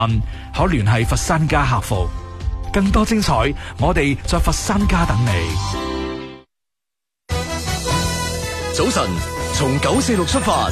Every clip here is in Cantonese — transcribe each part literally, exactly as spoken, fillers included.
可聯繫佛山家客服。更多精彩，我哋在佛山家等你。 早晨，從九四六出發，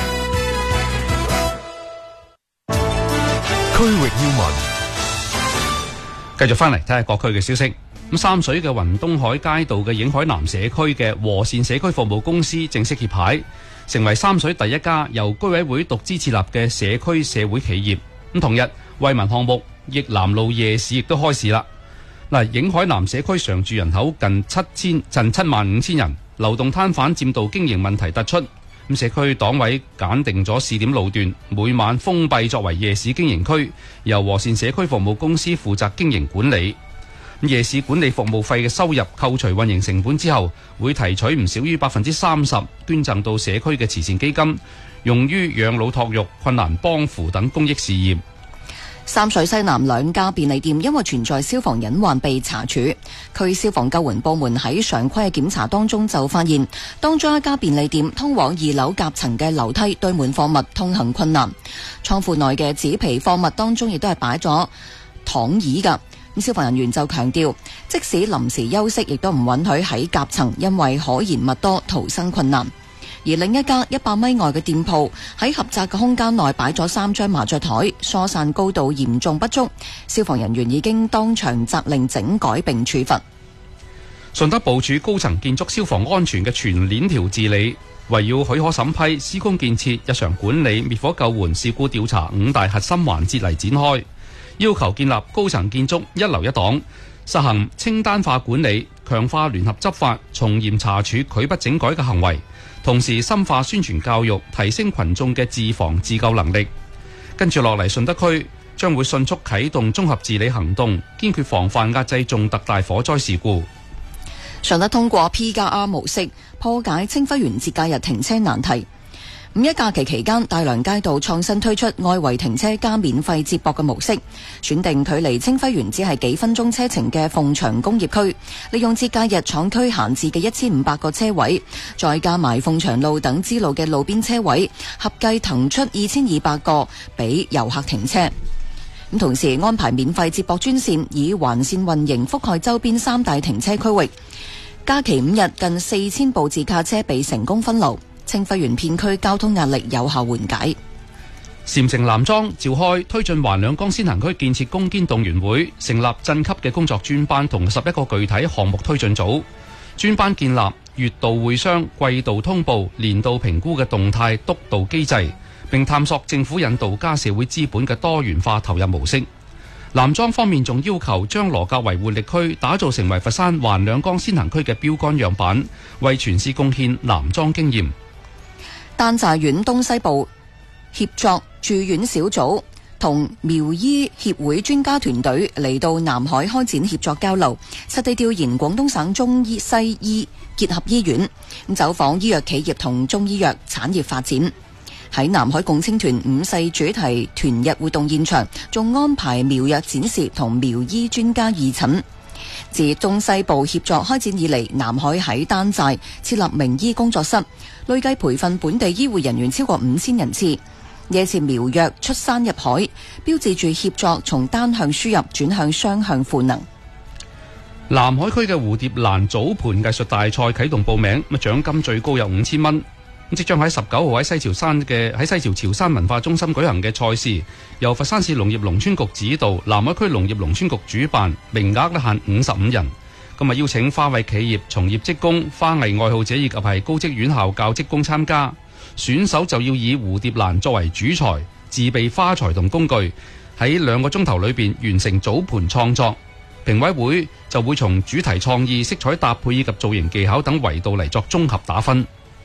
區域要聞， 繼續翻嚟睇下各區嘅消息。咁三水嘅雲東海街道嘅映海南社區嘅和善社區服務公司正式揭牌，成為三水第一家由居委會獨資設立嘅社區社會企業。咁同日惠民項目益南路夜市亦都開市啦。嗱，映海南社區常住人口近七千，近七萬五千人，流動攤販佔道經營問題突出。咁社區黨委揀定咗試點路段，每晚封閉作為夜市經營區，由和善社區服務公司負責經營管理。夜市管理服務費嘅收入扣除運營成本之後，會提取唔少於百分之三十捐贈到社區嘅慈善基金，用於養老托育、困難幫扶等公益事業。 三水西南兩家便利店因為存在消防隱患被查處，區消防救援部門喺常規嘅檢查當中就發現，當中一家便利店通往二樓夾層嘅樓梯堆滿貨物，通行困難。倉庫內嘅紙皮貨物當中亦都係擺咗躺椅㗎。咁消防人員就強調，即使臨時休息，亦都唔允許喺夾層，因為可燃物多，逃生困難。而另一家一百米外嘅店鋪喺狹窄嘅空間內擺咗三張麻雀台，疏散高度嚴重不足，消防人員已經當場責令整改並處罰。 順德部署高層建築消防安全嘅全鏈條治理，圍繞許可審批、施工建設、日常管理、滅火救援、事故調查五大核心環節嚟展開，要求建立高層建築一樓一檔，實行清單化管理，強化聯合執法，從嚴查處拒不整改嘅行為，同時深化宣傳教育，提升群眾嘅自防自救能力。跟住落嚟，順德區將會迅速啟動綜合治理行動，堅決防範壓制重特大火災事故。 順德通過 P 加 R 模式破解清暉園節假日停車難題。五一假期期間，大良街道創新推出外圍停車加免費接駁嘅模式，選定距離清暉園只係幾分鐘車程嘅鳳翔工業區，利用節假日廠區閒置嘅一千五百個車位，再加埋鳳翔路等支路嘅路邊車位，合計騰出二千二百個俾遊客停車。咁同時安排免費接駁專線，以環線運營覆蓋周邊三大停車區域。假期五日，近四千部自駕車被成功分流。清暉園片區交通壓力有效緩解。 禪城南莊召開推進橫兩江先行區建設攻堅動員會，成立鎮級嘅工作專班同十一個具體項目推進組。專班建立月度會商、季度通報、年度評估嘅動態督導機制，並探索政府引導加社會資本嘅多元化投入模式。南莊方面仲要求將羅格圍活力區打造成為佛山橫兩江先行區嘅標杆樣板，為全市貢獻南莊經驗。 丹寨縣東西部協作住院小組同苗醫協會專家團隊嚟到南海開展協作交流，實地調研廣東省中醫西醫結合醫院，走訪醫藥企業同中醫藥產業發展。喺南海共青團五世主題團日活動現場，仲安排苗藥展示同苗醫專家義診。自東西部協作開展以嚟，南海喺丹寨設立名醫工作室，累計培訓本地醫護人員超過五千人次。呢次苗藥出山入海，標誌住協作從單向輸入轉向雙向賦能。 南海區嘅蝴蝶蘭組盤藝術大賽啟動報名，咁獎金最高有五千蚊。即將喺十九號喺西潮山嘅喺西潮潮山文化中心舉行嘅賽事，由佛山市農業農村局指導，南海區農業農村局主辦，名額咧限五十五人。咁啊邀請花卉企業、從業職工、花藝愛好者以及係高職院校教職工參加。選手就要以蝴蝶蘭作為主材，自備花材同工具，喺兩個鐘頭裏邊完成組盤創作。評委會就會從主題創意、色彩搭配以及造型技巧等維度嚟作綜合打分。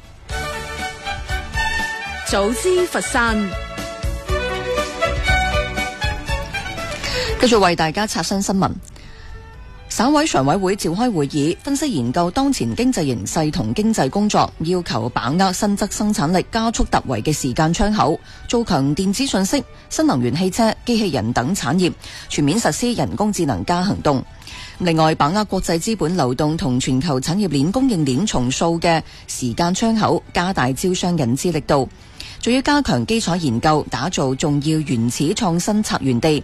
早知佛山， 繼續為大家刷新新聞。省委常委會召開會議，分析研究當前經濟形勢同經濟工作，要求把握新增生產力加速突圍嘅時間窗口，做強電子信息、新能源汽車、機器人等產業，全面實施人工智能加行動。另外，把握國際資本流動同全球產業鏈供應鏈重塑嘅時間窗口，加大招商引資力度。 仲要加強基礎研究，打造重要原始創新策源地。